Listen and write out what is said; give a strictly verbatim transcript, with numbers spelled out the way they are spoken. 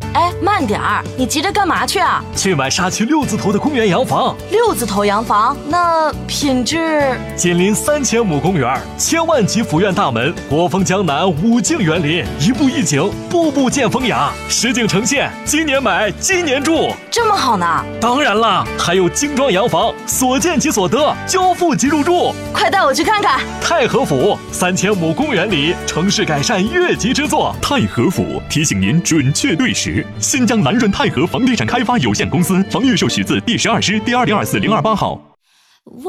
哎，慢点儿，你急着干嘛去啊？ 去买辖区六字头的公园洋房。 六字头洋房，那品质？ 紧邻三千亩公园，千万级府院大门，国风江南，五境园林，一步一景，步步见风雅，实景呈现。今年买，今年住， 这么好呢？ 当然啦，还有精装洋房，所见即所得，交付即入住。 快带我去看看。 太和府三千亩公园里，城市改善越级之作。 太和府提醒您准确对时。新疆南润太和房地产开发有限公司，房预授许字第十二师第二零二四零二八号。